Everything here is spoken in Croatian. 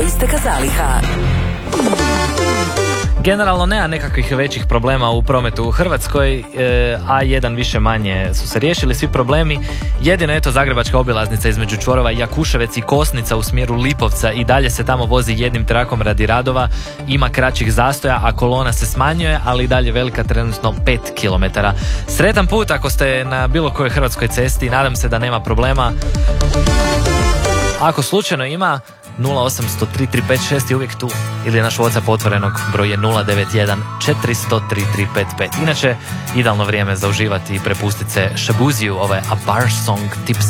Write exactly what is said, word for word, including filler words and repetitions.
Isteka zaliha. Generalno nema nekakvih većih problema u prometu u Hrvatskoj, e, A jedan više manje su se riješili svi problemi. Jedino eto zagrebačka obilaznica između čvorova Jakuševec i Kosnica u smjeru Lipovca i dalje se tamo vozi jednim trakom radi radova, ima kraćih zastoja, a kolona se smanjuje, ali i dalje velika, trenutno pet kilometara. Sretan put ako ste na bilo kojoj hrvatskoj cesti, nadam se da nema problema. Ako slučajno ima, nula osam sto tri tri pet šest je uvijek tu, ili naš WhatsApp otvorenog broj je nula devet jedan četiri sto tri tri pet pet. Inače, idealno vrijeme za uživati i prepustiti se Shabuziju, ovo je A Bar Song Tips.